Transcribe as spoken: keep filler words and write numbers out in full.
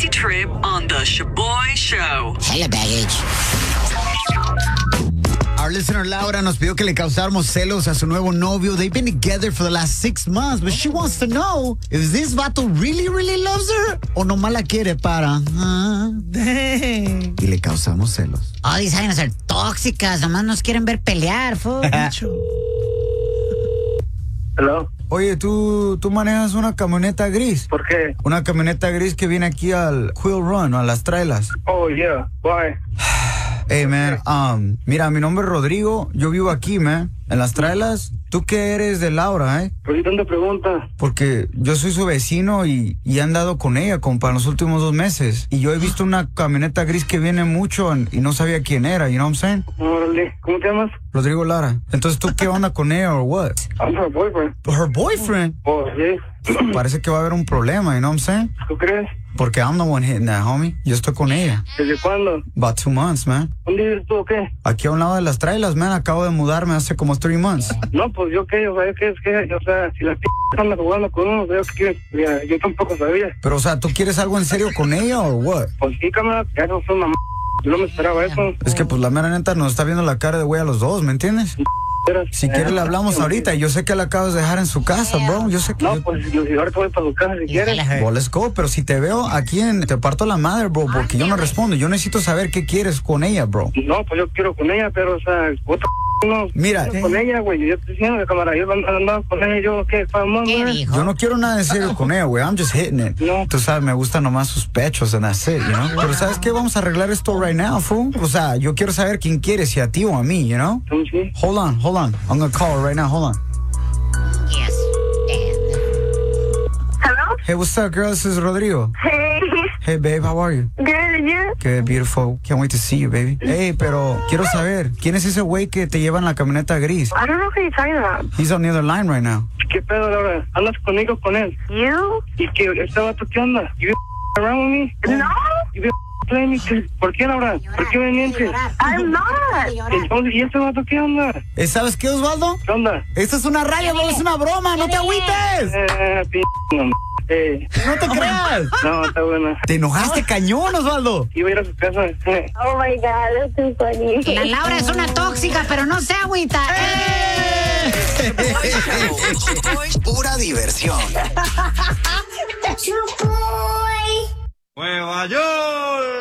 Easy Trip on the Shaboy Show. Hello, baggage. Our listener Laura nos pidió que le causáramos celos a su nuevo novio. They've been together for the last six months, but she wants to know if this vato really, really loves her o nomás la quiere para... Ah. Y le causamos celos. Ay, saben a ser tóxicas, nomás nos quieren ver pelear, fo. Hello. Oye, ¿tú, tú manejas una camioneta gris. ¿Por qué? Una camioneta gris que viene aquí al Quill Run, a las trailas. Oh, yeah. Why? Hey, man, um, mira, mi nombre es Rodrigo, yo vivo aquí, man, en las trailas. ¿Tú qué eres de Laura, eh? ¿Por qué tanta pregunta? Porque yo soy su vecino y, y he andado con ella, compa, en los últimos dos meses. Y yo he visto una camioneta gris que viene mucho y no sabía quién era, you know what I'm saying? Órale, ¿cómo te llamas? Rodrigo Lara. Entonces, ¿tú qué onda con ella o what? I'm her boyfriend. Her boyfriend? Oh, sí. Parece que va a haber un problema, you know what I'm saying? ¿Tú crees? Porque I'm the one hitting that, homie. Yo estoy con ella. ¿Desde cuándo? About two months, man. ¿Dónde vives tú o qué? Aquí a un lado de las trailas, man. Acabo de mudarme hace como three months. No, pues yo qué, o sea, es que, es que, o sea, si la p anda jugando con uno, veo que mira, yo tampoco sabía. Pero, o sea, ¿tú quieres algo en serio con ella o what? Pues sí, cámara, ya no son mamá. Yo no me esperaba eso. Es que, pues, la mera neta nos está viendo la cara de güey a los dos, ¿me entiendes? Si quieres le hablamos ahorita. Yo sé que la acabas de dejar en su casa, bro. Yo sé que... No, yo... pues yo, yo ahorita voy para tu casa si quieres. Well, let's go. Pero si te veo aquí en... Te parto la madre, bro, porque yo no respondo. Yo necesito saber qué quieres con ella, bro. No, pues yo quiero con ella, pero, o sea, otra no. Mira. Con ella, güey. Yo estoy diciendo, cámara, yo andaba con ella, yo, ¿qué? Vamos, güey. Yo no quiero nada en serio con ella, güey. I'm just hitting it. No. Tú sabes, me gustan nomás sus pechos and that's it, you know? Pero ¿sabes qué? Vamos a arreglar esto right now, fool. O sea, yo quiero saber quién quiere, si a ti o a mí, you know? Sí. Hold on, hold on. I'm gonna call her right now. Hold on. Yes. Hello? Hey, what's up, girl? This is Rodrigo. Hey. Hey, babe, how are you? Good, and you? Good, beautiful. Can't wait to see you, baby. Hey, pero quiero saber, ¿quién es ese güey que te lleva en la camioneta gris? I don't know who you're talking about. He's on the other line right now. ¿Qué pedo, Laura? ¿Andas conmigo con él? You? ¿Y qué? ¿Este vato qué onda? ¿You around with me? No, ¿You playing me? ¿Por qué, Laura? ¿Por qué me mientes? I'm not. Entonces, ¿y este vato qué onda? Eh, ¿Sabes qué, Osvaldo? ¿Qué onda? Esta es una raya, bro, es una broma, no te agüites. Eh, p***, no, eh. No te creas. No, está buena. Te enojaste cañón, Osvaldo. Iba a ir a su casa. Eh. Oh my God, that's too funny. La Laura es una tóxica, pero no se agüita. Pura diversión. Nueva York.